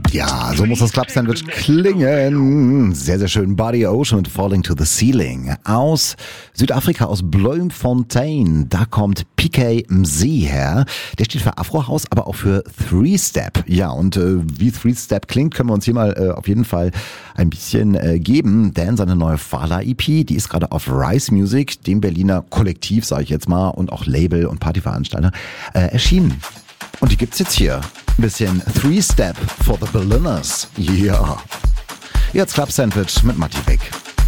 Ja, so muss das Club-Sandwich klingen. Sehr, sehr schön. Buddy Ocean mit Falling to the Ceiling. Aus Südafrika, aus Bloemfontein. Da kommt PK Mzee her. Der steht für Afro-House, aber auch für Three-Step. Ja, und wie Three-Step klingt, können wir uns hier mal auf jeden Fall ein bisschen geben. Denn seine neue Fala-EP, die ist gerade auf Rise Music, dem Berliner Kollektiv, sage ich jetzt mal, und auch Label und Partyveranstalter, erschienen. Und die gibt's jetzt hier. Ein bisschen Three-Step for the Berliners. Ja. Jetzt Club Sandwich mit Matti Beck.